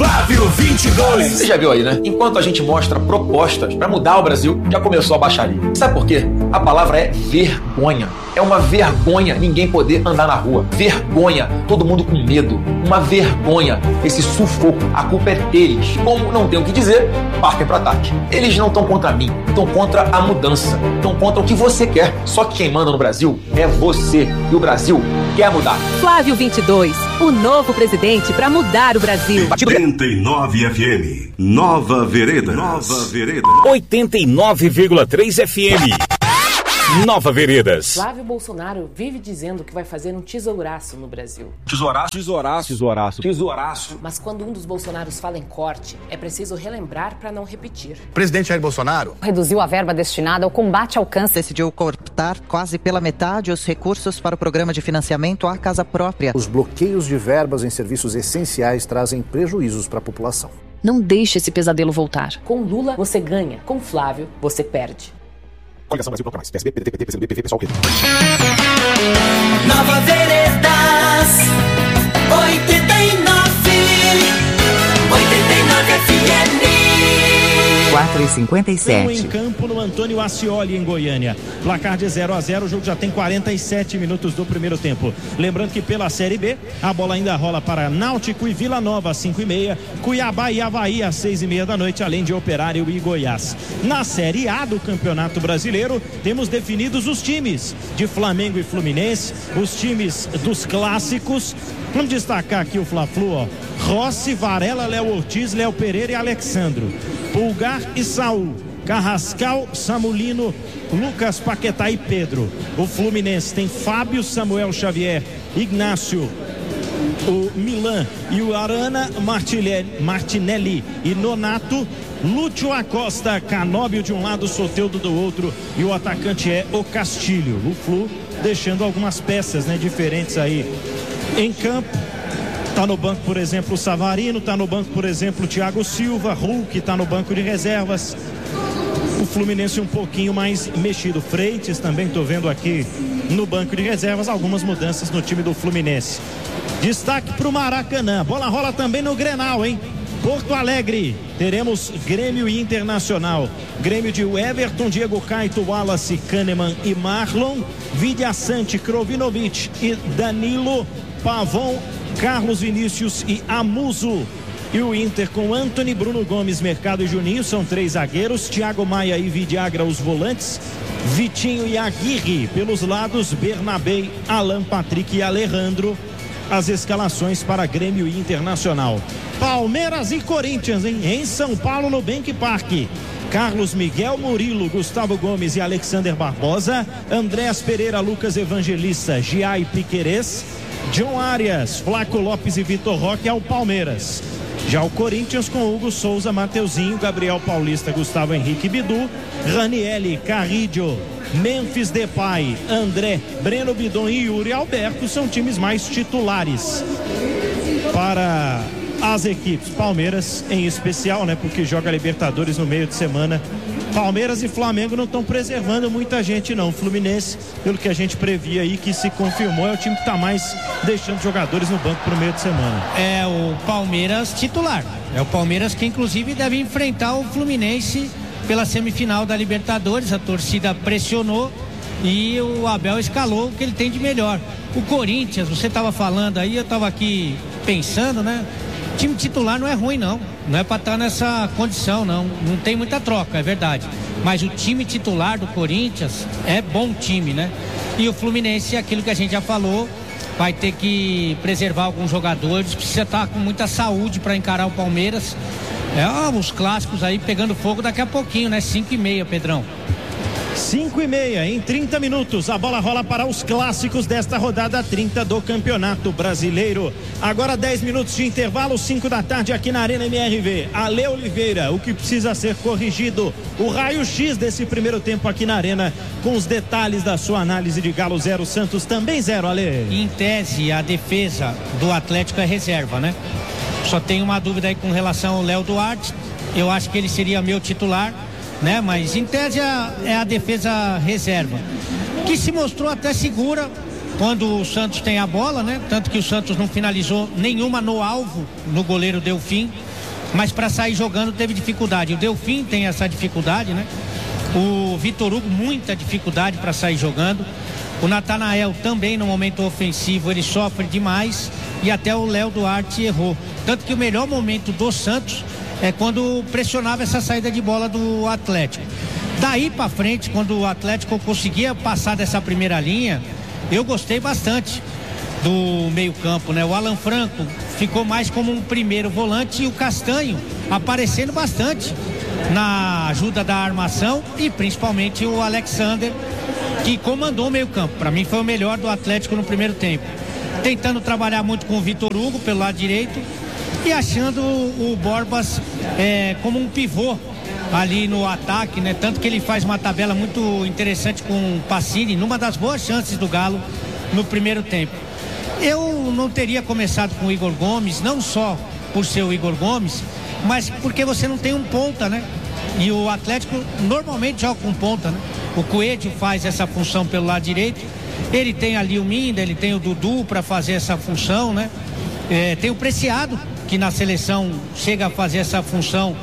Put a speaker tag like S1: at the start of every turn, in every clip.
S1: Flávio 22.
S2: Você já viu aí, né? Enquanto a gente mostra propostas pra mudar o Brasil, já começou a baixaria. Sabe por quê? A palavra é vergonha. É uma vergonha ninguém poder andar na rua. Vergonha, todo mundo com medo. Uma vergonha, esse sufoco. A culpa é deles. Como não tem o que dizer, partem pro ataque. Eles não estão contra mim, estão contra a mudança. Estão contra o que você quer. Só que quem manda no Brasil é você. E o Brasil quer mudar.
S3: Flávio 22, o novo presidente para mudar o Brasil.
S1: 89 FM, Nova Veredas. Nova Veredas.
S4: 89,3 FM. Nova Veredas.
S5: Flávio Bolsonaro vive dizendo que vai fazer um tesouraço no Brasil.
S6: Tesouraço. Tesouraço. Tesouraço. Tesouraço.
S5: Mas quando um dos Bolsonaros fala em corte, é preciso relembrar para não repetir.
S7: O presidente Jair Bolsonaro
S8: reduziu a verba destinada ao combate ao câncer.
S9: Decidiu cortar quase pela metade os recursos para o programa de financiamento à casa própria.
S10: Os bloqueios de verbas em serviços essenciais trazem prejuízos para a população.
S11: Não deixe esse pesadelo voltar.
S5: Com Lula, você ganha. Com Flávio, você perde.
S12: Coligação Brasil mais. PSB, PDT, PCdoB, PV, PSOL, PT.
S13: Nova Veredas 89 FM
S9: 4h57.
S14: Em campo no Antônio Ascioli, em Goiânia. Placar de 0-0, o jogo já tem 47 minutos do primeiro tempo. Lembrando que pela Série B, a bola ainda rola para Náutico e Vila Nova, às 5h30, Cuiabá e Avaí, às 6h30 da noite, além de Operário e Goiás. Na Série A do Campeonato Brasileiro, temos definidos os times de Flamengo e Fluminense, os times dos clássicos. Vamos destacar aqui o Fla-Flu, ó. Rossi, Varela, Léo Ortiz, Léo Pereira e Alexandro. Pulgar e Saul. Carrascal, Samulino, Lucas Paquetá e Pedro. O Fluminense tem Fábio, Samuel Xavier, Ignácio, o Milan e o Arana, Martinelli e Nonato, Lúcio Acosta, Canóbio de um lado, Soteldo do outro, e o atacante é o Castilho. O Flu deixando algumas peças, né, diferentes aí em campo. Tá no banco, por exemplo, o Savarino, tá no banco, por exemplo, o Thiago Silva, Hulk tá no banco de reservas. O Fluminense um pouquinho mais mexido. Freitas também tô vendo aqui no banco de reservas, algumas mudanças no time do Fluminense. Destaque pro Maracanã. Bola rola também no Grenal, hein? Porto Alegre, teremos Grêmio e Internacional. Grêmio de Everton, Diego Caito, Wallace, Kahneman e Marlon. Vidia Sante, Krovinovic e Danilo, Pavon, Carlos Vinícius e Amuso. E o Inter com Antony, Bruno Gomes, Mercado e Juninho, são 3 zagueiros. Thiago Maia e Vidiagra, os volantes. Vitinho e Aguirre pelos lados. Bernabé, Alan Patrick e Alejandro. As escalações para Grêmio e Internacional. Palmeiras e Corinthians, hein? Em São Paulo, no Bank Park. Carlos Miguel, Murilo, Gustavo Gomes e Alexander Barbosa. Andréas Pereira, Lucas Evangelista, Giai Piquerez. John Arias, Flaco Lopes e Vitor Roque ao Palmeiras. Já o Corinthians com Hugo Souza, Mateuzinho, Gabriel Paulista, Gustavo Henrique Bidu, Ranieri, Carrillo, Memphis Depay, André, Breno Bidon e Yuri Alberto são times mais titulares para as equipes. Palmeiras em especial, né? Porque joga Libertadores no meio de semana. Palmeiras e Flamengo não estão preservando muita gente, não. Fluminense, pelo que a gente previa aí, que se confirmou, é o time que está mais deixando jogadores no banco para o meio de semana.
S15: É o Palmeiras titular. É o Palmeiras que inclusive deve enfrentar o Fluminense pela semifinal da Libertadores. A torcida pressionou e o Abel escalou o que ele tem de melhor. O Corinthians, você estava falando aí, eu estava aqui pensando, né? O time titular não é ruim, não. Não é para estar nessa condição, não. Não tem muita troca, é verdade. Mas o time titular do Corinthians é bom time, né? E o Fluminense, aquilo que a gente já falou, vai ter que preservar alguns jogadores. Precisa estar com muita saúde para encarar o Palmeiras. Os clássicos aí pegando fogo daqui a pouquinho, né? 5h30, Pedrão.
S14: 5h30, em 30 minutos, a bola rola para os clássicos desta rodada 30 do Campeonato Brasileiro. Agora 10 minutos de intervalo, 5 da tarde aqui na Arena MRV. Ale Oliveira, o que precisa ser corrigido? O raio-x desse primeiro tempo aqui na Arena, com os detalhes da sua análise de Galo 0, Santos também 0, Ale.
S15: Em tese, a defesa do Atlético é reserva, né? Só tenho uma dúvida aí com relação ao Léo Duarte. Eu acho que ele seria meu titular, né? Mas em tese é a defesa reserva, que se mostrou até segura quando o Santos tem a bola, né? Tanto que o Santos não finalizou nenhuma no alvo, no goleiro Delfim. mas para sair jogando teve dificuldade. O Delfim tem essa dificuldade, né? O Vitor Hugo, muita dificuldade para sair jogando. O Natanael também no momento ofensivo ele sofre demais, e até o Léo Duarte errou. Tanto que o melhor momento do Santos é quando pressionava essa saída de bola do Atlético. Daí para frente, quando o Atlético conseguia passar dessa primeira linha, eu gostei bastante do meio-campo, né? O Alan Franco ficou mais como um primeiro volante, e o Castanho aparecendo bastante na ajuda da armação, e principalmente o Alexander, que comandou o meio-campo. Para mim foi o melhor do Atlético no primeiro tempo, tentando trabalhar muito com o Vitor Hugo pelo lado direito e achando o Borbas como um pivô ali no ataque, né? Tanto que ele faz uma tabela muito interessante com o Pacini, numa das boas chances do Galo no primeiro tempo. Eu não teria começado com o Igor Gomes, não só por ser o Igor Gomes, mas porque você não tem um ponta, né? E o Atlético normalmente joga com ponta, né? O Coelho faz essa função pelo lado direito, ele tem ali o Minda, ele tem o Dudu para fazer essa função, né? Tem o Preciado, que na seleção chega a fazer essa função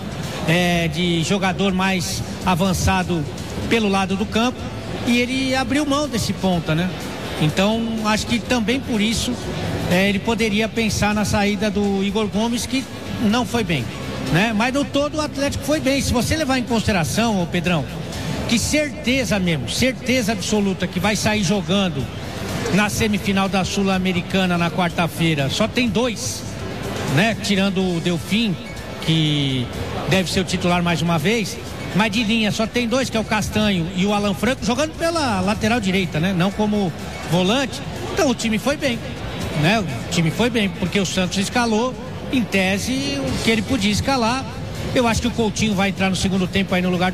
S15: de jogador mais avançado pelo lado do campo, e ele abriu mão desse ponta, né? Então acho que também por isso ele poderia pensar na saída do Igor Gomes, que não foi bem, né? Mas no todo o Atlético foi bem. Se você levar em consideração, ô Pedrão, que certeza mesmo, certeza absoluta que vai sair jogando na semifinal da Sul-Americana na quarta-feira, só tem 2, né? Tirando o Delfim, que deve ser o titular mais uma vez, mas de linha só tem 2, que é o Castanho e o Alan Franco, jogando pela lateral direita, né? Não como volante. Então o time foi bem, né? O time foi bem, porque o Santos escalou, em tese, o que ele podia escalar. Eu acho que o Coutinho vai entrar no segundo tempo aí no lugar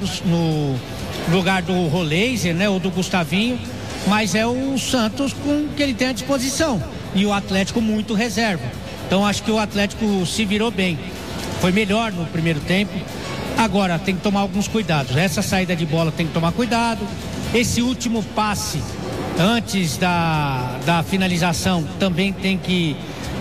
S15: do Roleiser, né? Ou do Gustavinho, mas é o Santos com o que ele tem à disposição, e o Atlético muito reserva. Então acho que o Atlético se virou bem, foi melhor no primeiro tempo. Agora tem que tomar alguns cuidados, essa saída de bola tem que tomar cuidado, esse último passe antes da finalização também tem que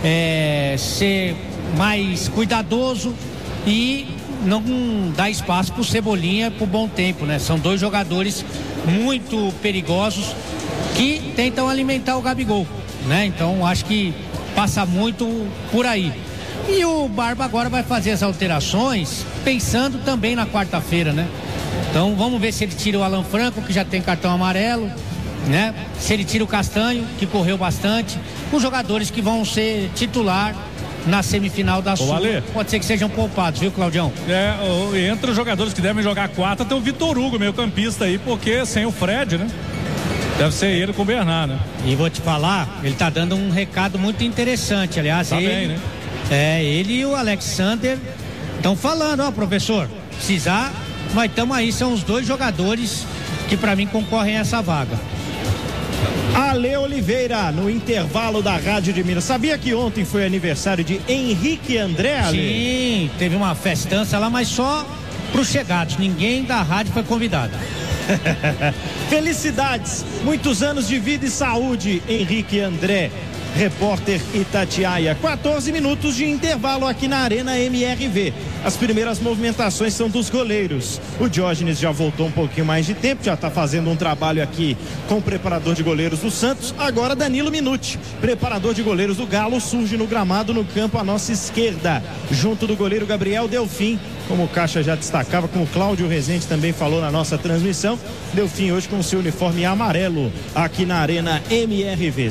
S15: ser mais cuidadoso e não dar espaço para o Cebolinha por bom tempo, né? São 2 jogadores muito perigosos que tentam alimentar o Gabigol, né? Então acho que passa muito por aí. E o Barba agora vai fazer as alterações pensando também na quarta-feira, né? Então vamos ver se ele tira o Alan Franco, que já tem cartão amarelo, né? Se ele tira o Castanho, que correu bastante, os jogadores que vão ser titular na semifinal da Sul. Pode ser que sejam poupados, viu, Claudião?
S7: Entre os jogadores que devem jogar quarta tem o Vitor Hugo, meio campista aí, porque sem o Fred, né? Deve ser ele com o Bernard, né?
S15: E vou te falar, ele tá dando um recado muito interessante, aliás.
S7: Tá
S15: ele,
S7: bem, né?
S15: Ele e o Alexander estão falando, ó, professor, precisar, nós estamos aí, são os 2 jogadores que para mim concorrem a essa vaga.
S14: Ale Oliveira, no intervalo da Rádio de Minas. Sabia que ontem foi aniversário de Henrique André, Ale?
S15: Sim, teve uma festança lá, mas só pros chegados, ninguém da rádio foi convidado.
S14: Felicidades, muitos anos de vida e saúde, Henrique André. Repórter Itatiaia. 14 minutos de intervalo aqui na Arena MRV. As primeiras movimentações são dos goleiros. O Diógenes já voltou um pouquinho mais de tempo, já está fazendo um trabalho aqui com o preparador de goleiros do Santos. Agora Danilo Minuti, preparador de goleiros do Galo, surge no gramado no campo à nossa esquerda, junto do goleiro Gabriel Delfim. Como o Caixa já destacava, como o Cláudio Rezende também falou na nossa transmissão, Delfim hoje com seu uniforme amarelo aqui na Arena MRV.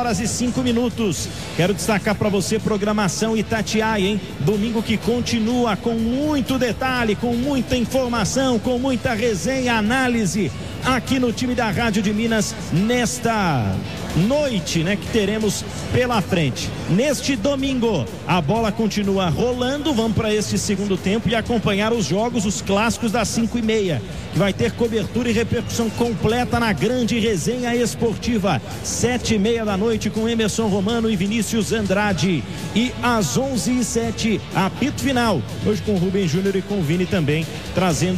S14: 5h05. Quero destacar para você programação Itatiaia, hein? Domingo que continua com muito detalhe, com muita informação, com muita resenha, análise aqui no time da Rádio de Minas nesta noite, né, que teremos pela frente. Neste domingo, a bola continua rolando. Vamos para este segundo tempo e acompanhar os jogos, os clássicos das 5h30, que vai ter cobertura e repercussão completa na grande resenha esportiva. 7h30 da noite com Emerson Romano e Vinícius Andrade. E às 11h07, apito final. Hoje com o Rubem Júnior e com o Vini também, trazendo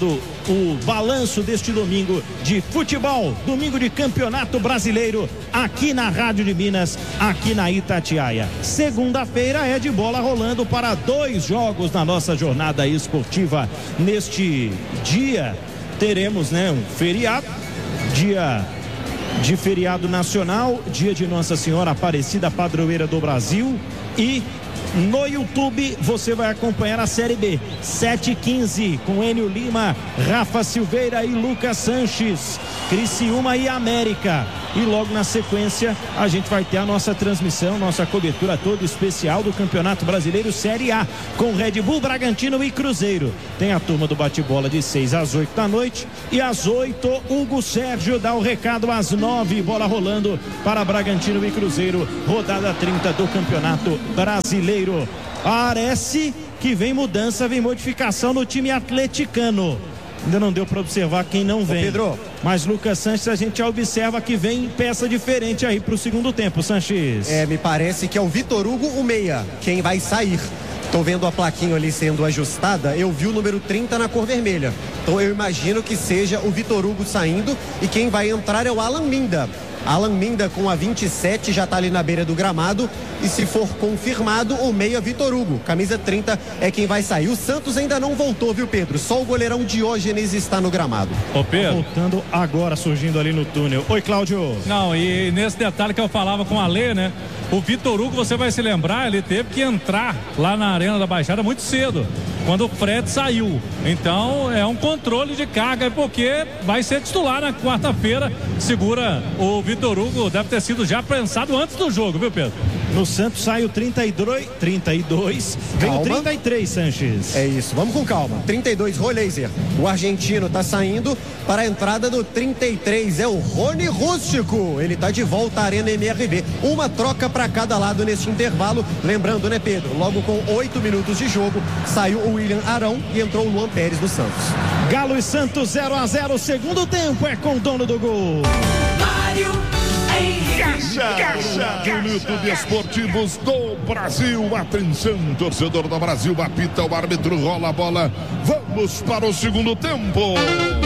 S14: o balanço deste domingo de futebol, domingo de Campeonato Brasileiro, aqui na Rádio de Minas, aqui na Itatiaia. Segunda-feira é de bola rolando para 2 jogos na nossa jornada esportiva. Neste dia teremos, um feriado, dia de feriado nacional, dia de Nossa Senhora Aparecida, padroeira do Brasil, e no YouTube você vai acompanhar a Série B, 7h15, com Enio Lima, Rafa Silveira e Lucas Sanches, Criciúma e América. E logo na sequência a gente vai ter a nossa transmissão, nossa cobertura toda especial do Campeonato Brasileiro Série A, com Red Bull, Bragantino e Cruzeiro. Tem a turma do bate-bola de 6 às 8 da noite, e às 8 Hugo Sérgio dá o recado às 9, bola rolando para Bragantino e Cruzeiro, rodada 30 do Campeonato Brasileiro. Parece que vem mudança, vem modificação no time atleticano. Ainda não deu para observar quem não vem.
S16: Pedro.
S14: Mas Lucas Sanches, a gente já observa que vem peça diferente aí para o segundo tempo, Sanches.
S16: Me parece que é o Vitor Hugo, o meia, quem vai sair. Tô vendo a plaquinha ali sendo ajustada, eu vi o número 30 na cor vermelha. Então eu imagino que seja o Vitor Hugo saindo, e quem vai entrar é o Alan Minda. Alan Minda com a 27 já está ali na beira do gramado, e se for confirmado, o meia Vitor Hugo, camisa 30 é quem vai sair. O Santos ainda não voltou, viu, Pedro? Só o goleirão Diógenes está no gramado.
S7: Ô, Pedro.
S14: Voltando agora, surgindo ali no túnel. Oi, Cláudio.
S7: Não, e nesse detalhe que eu falava com a Lê, né? O Vitor Hugo, você vai se lembrar, ele teve que entrar lá na Arena da Baixada muito cedo, quando o Fred saiu. Então é um controle de carga, porque vai ser titular na quarta-feira. Segura o Vitor Hugo, deve ter sido já pensado antes do jogo, viu, Pedro?
S14: No Santos sai o 32, vem o 33, Sanches.
S16: É isso, vamos com calma. 32, Roleiser. O argentino tá saindo para a entrada do 33, é o Rony Rústico. Ele tá de volta à Arena MRV. Uma troca para cada lado neste intervalo. Lembrando, né, Pedro? Logo com 8 minutos de jogo, saiu o William Arão e entrou o Luan Pérez do Santos.
S14: Galo e Santos 0-0, segundo tempo é com o dono do gol.
S13: Mário
S17: Caixa do YouTube Esportivos do Brasil. Atenção, torcedor do Brasil, apita o árbitro, rola a bola. Vamos para o segundo tempo.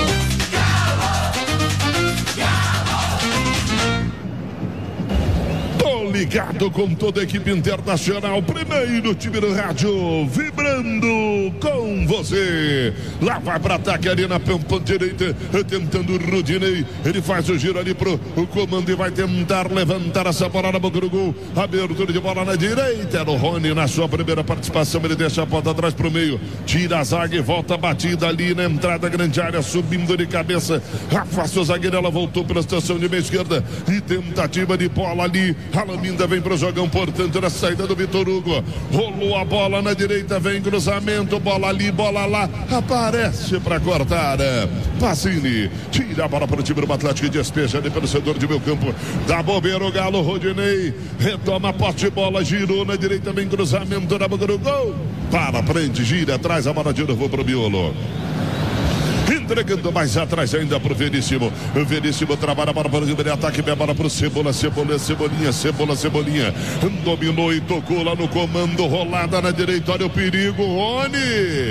S17: Ligado com toda a equipe internacional, primeiro time do rádio, vibrando com você. Lá vai para ataque ali na ponta direita, tentando o Rudinei. Ele faz o giro ali pro comando e vai tentar levantar essa bola na boca do gol. Abertura de bola na direita. Era o Rony na sua primeira participação. Ele deixa a ponta atrás pro meio, tira a zaga e volta a batida ali na entrada grande área, subindo de cabeça. Afasta o zagueiro, ela voltou pela estação de meia esquerda e tentativa de bola ali. Ainda vem pro jogão, portanto, na saída do Vitor Hugo. Rolou a bola na direita, vem cruzamento, bola ali, bola lá. Aparece para cortar. Pacini tira a bola para o time do Atlético e despeja ali pelo setor de meio campo. Dá bobeira o Galo, Rodinei. Retoma a posse de bola, girou na direita, vem cruzamento na boca do gol. Para frente, gira atrás, a bola de novo pro Miolo. Entregando mais atrás ainda pro Veríssimo. O Veríssimo trabalha para o primeiro ataque, minha bola pro Cebola, Cebolinha. Dominou e tocou lá no comando, rolada na direita, olha o perigo, Rony.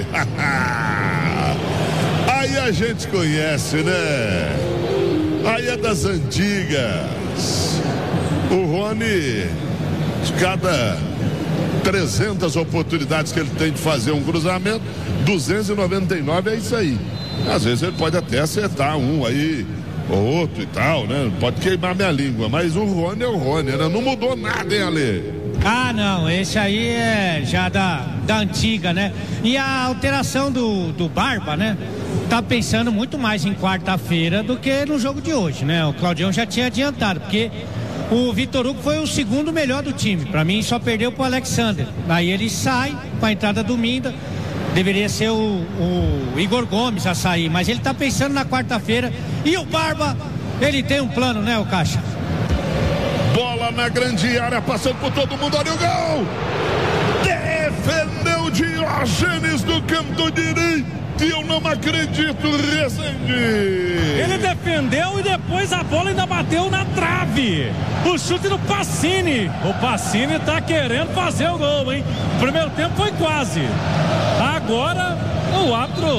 S17: Aí a gente conhece, né? Aí é das antigas. O Rony, cada 300 oportunidades que ele tem de fazer um cruzamento, 299 é isso aí. Às vezes ele pode até acertar um aí, ou outro e tal, né? Pode queimar minha língua, mas o Rony é o Rony, né? Não mudou nada, hein, Ale?
S15: Ah, não, esse aí é já da antiga, né? E a alteração do Barba, né? Tá pensando muito mais em quarta-feira do que no jogo de hoje, né? O Claudião já tinha adiantado, porque o Vitor Hugo foi o segundo melhor do time. Pra mim, só perdeu pro Alexander. Aí ele sai com a entrada do Minda. Deveria ser o Igor Gomes a sair, mas ele tá pensando na quarta-feira. E o Barba, ele tem um plano, né, o Caixa?
S17: Bola na grande área, passando por todo mundo, olha o gol! Defendeu Diógenes do canto direito. Eu não acredito, Rezende.
S7: Ele defendeu e depois a bola ainda bateu na trave. O chute do Pacini. O Pacini tá querendo fazer o gol, hein? O primeiro tempo foi quase. Agora o árbitro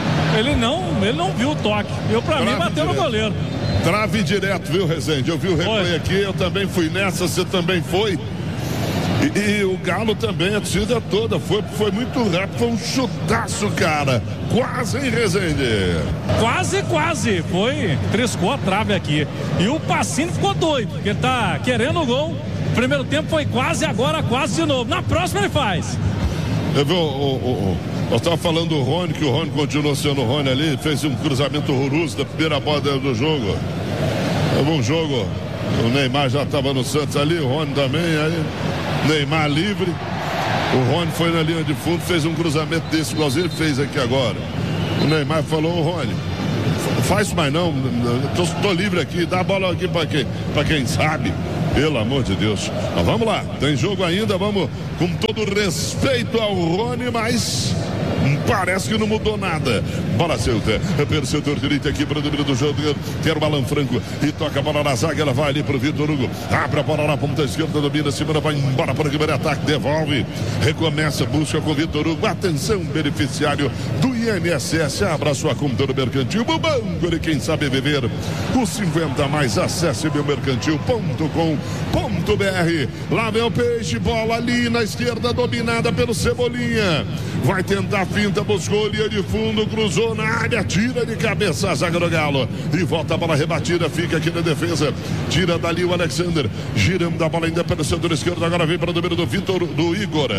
S7: Ele não viu o toque. Pra mim, bateu no goleiro.
S17: Trave direto, viu, Rezende? Eu vi o replay aqui, eu também fui nessa, você também foi. E o Galo também, a torcida toda, foi muito rápido, foi um chutaço, cara. Quase, hein, Rezende?
S7: Quase. Triscou a trave aqui. E o Pacini ficou doido, porque tá querendo o gol. O primeiro tempo foi quase, agora quase de novo. Na próxima ele faz.
S17: Eu vi eu estava falando do Rony, que o Rony continuou sendo o Rony ali, fez um cruzamento horroroso da primeira bola do jogo. Um jogo, o Neymar já estava no Santos ali, o Rony também, aí Neymar livre, o Rony foi na linha de fundo, fez um cruzamento desse, igualzinho ele fez aqui agora. O Neymar falou, Rony, faz mais não, tô livre aqui, dá a bola aqui para quem sabe. Pelo amor de Deus. Mas vamos lá, tem jogo ainda, vamos com todo respeito ao Rony, mas parece que não mudou nada. Bola Celta, pelo setor direito aqui para o domínio do jogo, quer o Alan Franco e toca a bola na zaga, ela vai ali para o Vitor Hugo, abre a bola na ponta esquerda, domina, segura, vai embora para o primeiro ataque, devolve, recomeça, busca com o Vitor Hugo, atenção, beneficiário do INSS, abra sua conta no Mercantil, o banco de quem sabe viver, o 50 mais, acesse meumercantil.com.br. Lá vem o Peixe, bola ali na esquerda, dominada pelo Cebolinha, vai tentar a finta, buscou linha de fundo, cruzou na área, tira de cabeça a zaga do Galo e volta a bola rebatida, fica aqui na defesa, tira dali o Alexander, girando a bola ainda pelo setor esquerdo, agora vem para o número do Igor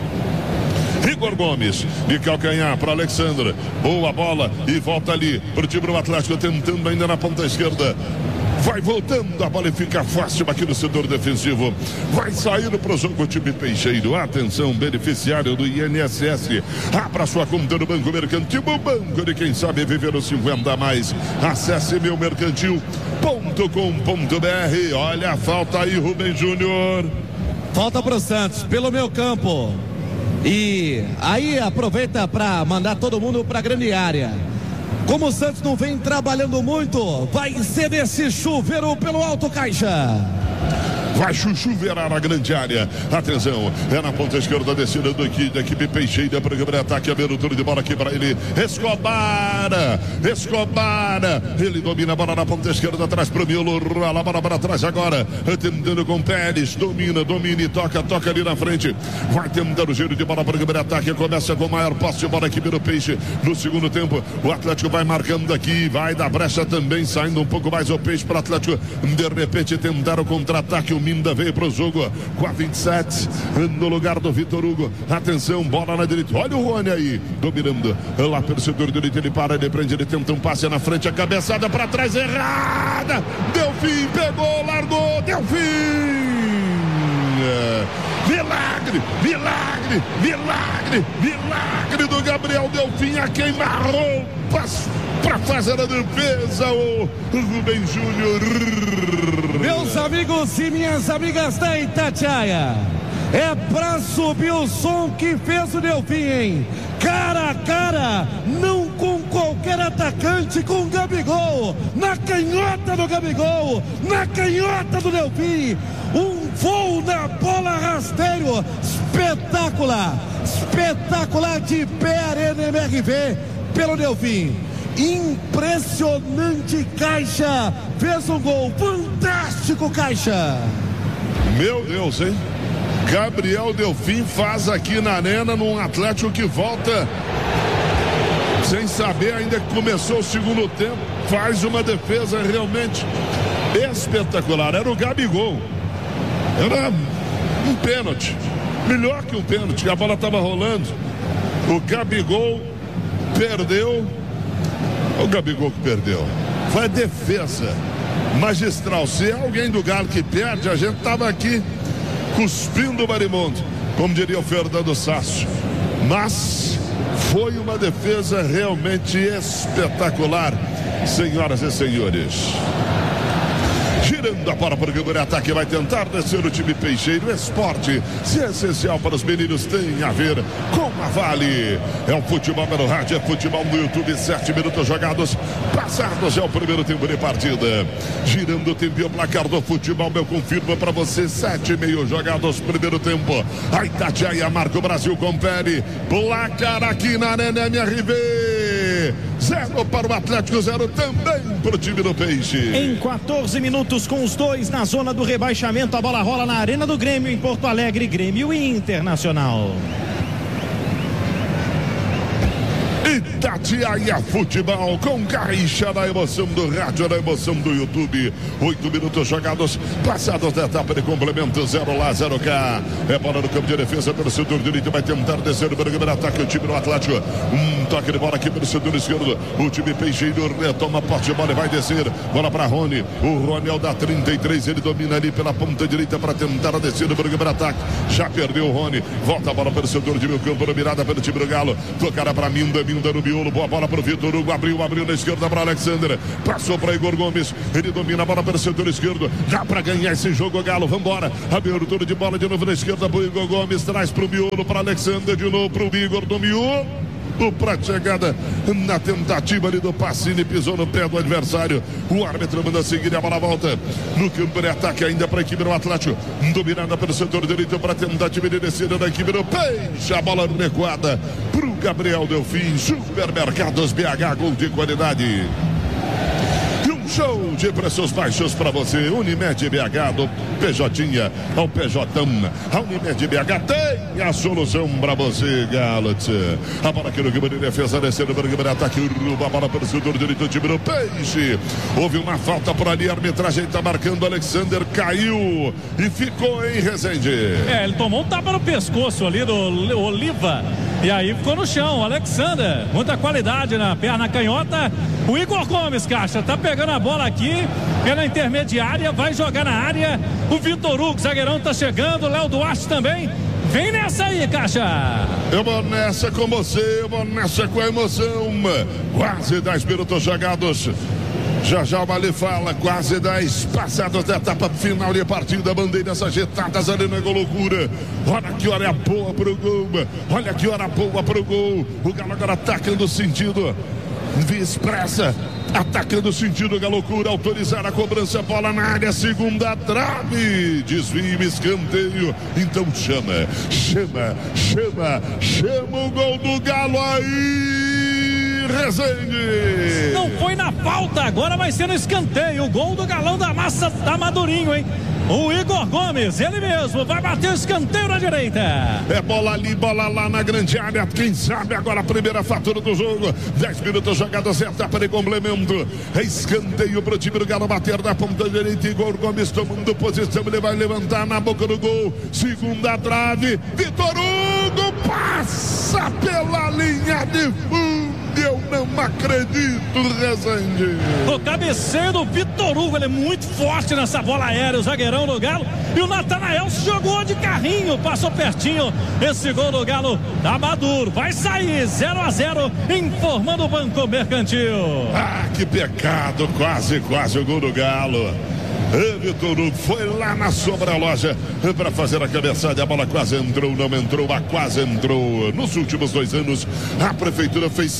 S17: Gomes, de calcanhar para Alexander, boa bola e volta ali para o time do Atlético, tentando ainda na ponta esquerda, vai voltando a bola e fica fácil aqui no setor defensivo, vai sair para o jogo o time Peixeiro, atenção, beneficiário do INSS, abra sua conta no Banco Mercantil, o banco de quem sabe viver os 50 a mais, acesse meumercantil.com.br. Olha a falta aí, Rubem Júnior.
S18: Falta para o Santos, pelo meio campo, e aí aproveita para mandar todo mundo para a grande área. Como o Santos não vem trabalhando muito, vai ser nesse chuveiro pelo Alto Caixa.
S17: Vai chuveirar a grande área. Atenção, é na ponta esquerda, descida da equipe Peixeira para o ataque, abertura de bola aqui para ele. Escobar. Ele domina a bola na ponta esquerda, atrás para o Miolo. Rola a bola para trás agora. Tentando com Pérez. Domina e toca ali na frente. Vai tentando o giro de bola para o ataque. Começa com o maior posse de bola aqui pelo Peixe. No segundo tempo, o Atlético vai marcando aqui. Vai da brecha também, saindo um pouco mais o Peixe para o Atlético. De repente, tentar o contra-ataque. O Minda veio para o jogo com a 27 no lugar do Vitor Hugo. Atenção, bola na direita. Olha o Rony aí, dominando lá pelo setor direito. Ele para, ele prende, ele tenta um passe na frente. A cabeçada para trás, errada. Delfim pegou, largou. Delfim. Milagre do Gabriel Delfim a queima-roupas para fazer a defesa, o Rubem Júnior.
S18: Meus amigos e minhas amigas da Itatiaia, é pra subir o som que fez o Delfim, hein? Cara a cara, não com qualquer atacante, com o Gabigol, na canhota do Gabigol, na canhota do Delfim, um voo na bola rasteiro, espetacular de pé, Arena MRV pelo Delfim. Impressionante, Caixa, fez um gol fantástico, Caixa.
S17: Meu Deus, hein? Gabriel Delfim faz aqui na Arena, num Atlético que volta sem saber ainda que começou o segundo tempo, faz uma defesa realmente espetacular. Era o Gabigol, era um pênalti, melhor que um pênalti, a bola estava rolando, o Gabigol perdeu. O Gabigol que perdeu. Foi a defesa magistral. Se é alguém do Galo que perde, a gente tava aqui cuspindo o marimundo, como diria o Fernando Sácio. Mas foi uma defesa realmente espetacular, senhoras e senhores. Girando a bola para o primeiro ataque, vai tentar descer o time Peixeiro. Esporte, se é essencial para os meninos, tem a ver com a Vale. É o futebol pelo rádio, é futebol no YouTube. 7 minutos jogados, passados é o primeiro tempo de partida. Girando o tempo e o placar do futebol, eu confirmo para você. 7,5 jogados, primeiro tempo. A Itatiaia marca, o Brasil confere. Placar aqui na Arena MRV. 0 para o Atlético, 0 também para o time do Peixe.
S14: Em 14 minutos com os dois na zona do rebaixamento, a bola rola na Arena do Grêmio em Porto Alegre, Grêmio Internacional.
S17: Itatiaia Futebol com Caixa na emoção do rádio, na emoção do YouTube. 8 minutos jogados, passados da etapa de complemento, 0 lá, 0 cá. É bola no campo de defesa pelo setor direito, vai tentar descer o primeiro ataque, o time do Atlético. Toque de bola aqui pelo setor esquerdo, o time Peixeiro retoma posse de bola e vai descer. Bola para Rony, o Rony é o da 33, ele domina ali pela ponta direita para tentar descer o primeiro ataque. Já perdeu o Rony, volta a bola pelo setor de meio campo, mirada pelo time do Galo. Tocará para Minda no miolo, boa bola para o Vitor Hugo, abriu na esquerda para Alexander, passou para Igor Gomes, ele domina a bola pelo setor esquerdo, dá para ganhar esse jogo, Galo, vambora, abertura de bola de novo na esquerda para o Igor Gomes, traz para o miolo, para Alexander, de novo para o Igor do miolo, para chegada na tentativa ali do Pacini, pisou no pé do adversário, o árbitro manda seguir, a bola volta no campo de ataque ainda para a equipe do Atlético, dominada pelo setor direito para tentativa de descida da equipe do Peixe, a bola recuada para o Gabriel Delfim, Supermercados BH, gol de qualidade. Show de preços baixos para você. Unimed BH do PJ ao PJão. A Unimed BH tem a solução para você, Galo. A bola aqui no campo de defesa, descendo para o campo de ataque. A bola pelo setor direito do time do Peixe. Houve uma falta por ali. A arbitragem está marcando. Alexander caiu e ficou em Resende.
S7: Ele tomou um tapa no pescoço ali do Oliva. E aí ficou no chão. Alexander, muita qualidade na perna canhota. O Igor Gomes, Caixa, tá pegando a bola aqui pela intermediária, vai jogar na área. O Vitor Hugo, zagueirão, tá chegando. Léo Duarte também. Vem nessa aí, Caixa.
S17: Eu vou nessa com você, eu vou nessa com a emoção. Quase 10 minutos jogados. Já o Bali fala, quase 10 passados da etapa final de partida, bandeiras agitadas ali na loucura. Olha que hora boa pro gol, olha que hora boa pro gol. O Galo agora atacando o sentido, via expressa, atacando o sentido da loucura, autorizar a cobrança, bola na área, segunda trave, desvio, escanteio, então chama o gol do Galo aí, Resende.
S7: Não foi na falta, agora vai ser no escanteio, o gol do Galão da Massa, da Madurinho, hein? O Igor Gomes, ele mesmo, vai bater o escanteio na direita.
S17: É bola ali, bola lá na grande área. Quem sabe agora a primeira fatura do jogo. 10 minutos jogados, etapa de complemento. É escanteio pro time do Galo bater na ponta direita. Igor Gomes tomando posição, ele vai levantar na boca do gol. Segunda trave, Vitor Hugo passa pela linha de fundo. Eu não acredito, Resende.
S7: O cabeceio do Vitor Hugo, ele é muito forte nessa bola aérea, o zagueirão do Galo. E o Natanael se jogou de carrinho, passou pertinho. Esse gol do Galo tá maduro. Vai sair 0-0, informando o Banco Mercantil.
S17: Ah, que pecado, quase o gol do Galo. Vitor Hugo foi lá na sobreloja para fazer a cabeçada, a bola quase entrou, não entrou, mas quase entrou. Nos últimos 2 anos, a prefeitura fez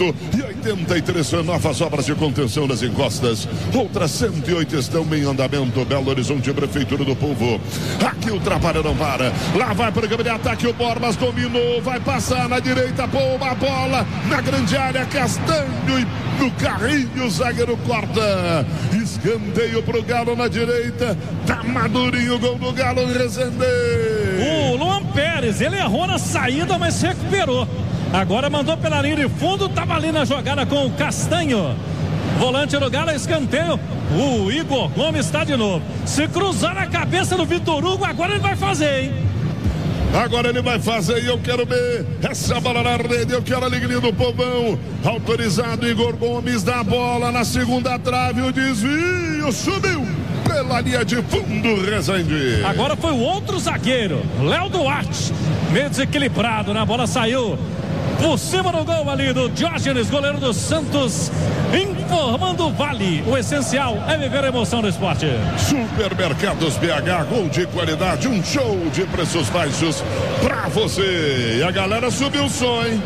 S17: 183 novas obras de contenção nas encostas, outras 108 estão em andamento. Belo Horizonte, Prefeitura do Povo. Aqui o trabalho não para, lá vai para o campo de ataque, o Borbas dominou, vai passar na direita, boa bola na grande área, Castanho e no carrinho, o zagueiro corta, escanteio pro Galo na direita, tá madurinho o gol do Galo, Resende.
S7: O Luan Pérez, ele errou na saída, mas recuperou. Agora mandou pela linha de fundo, tava ali na jogada com o Castanho. Volante do Galo, escanteio. O Igor Gomes está de novo. Se cruzar na cabeça do Vitor Hugo, agora ele vai fazer, hein?
S17: Agora ele vai fazer e eu quero ver essa bola na rede, eu quero a alegria do povão. Autorizado, Igor Gomes dá a bola na segunda trave, o desvio subiu pela linha de fundo, Resende.
S7: Agora foi o outro zagueiro, Léo Duarte, meio desequilibrado, né? A bola saiu por cima do gol ali do Diógenes, goleiro do Santos, informando o Vale. O essencial é viver a emoção do esporte.
S17: Supermercados BH, gol de qualidade, um show de preços baixos pra você. E a galera subiu o som, hein?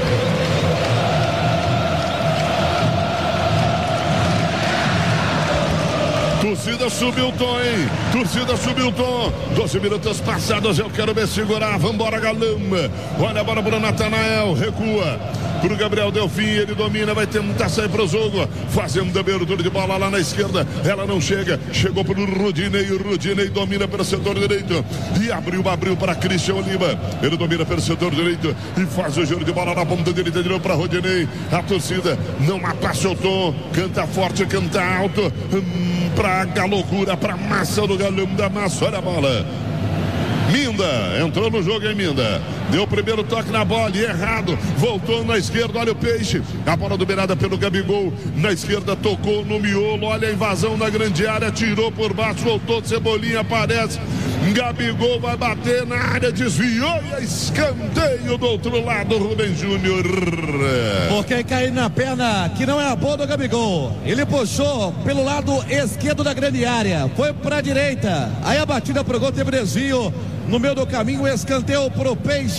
S17: Torcida subiu o tom, hein? Torcida subiu o tom. 12 minutos passados, eu quero me segurar. Vambora, Galão. Olha a bola para o Natanael. Recua. pro Gabriel Delfim, ele domina, vai tentar sair pro jogo, fazendo abertura de bola lá na esquerda, ela não chega, chegou pro Rudinei, o Rudinei domina pelo setor direito e abriu para Christian Oliva, ele domina pelo setor direito e faz o giro de bola na ponta direita de novo para Rudinei, a torcida não abaixa o tom, canta forte, canta alto, pra loucura, pra massa do Galão da Massa, olha a bola. Minda, entrou no jogo, hein, Minda? Deu o primeiro toque na bola e errado. Voltou na esquerda, olha o Peixe. A bola dominada pelo Gabigol. Na esquerda tocou no miolo. Olha a invasão na grande área. Tirou por baixo, voltou. Cebolinha aparece. Gabigol vai bater na área, desviou e é escanteio do outro lado, Rubem Júnior.
S18: Porque cair na perna que não é a boa do Gabigol. Ele puxou pelo lado esquerdo da grande área. Foi pra direita. Aí a batida pro gol teve desvio. No meio do caminho, escanteio pro Peixe.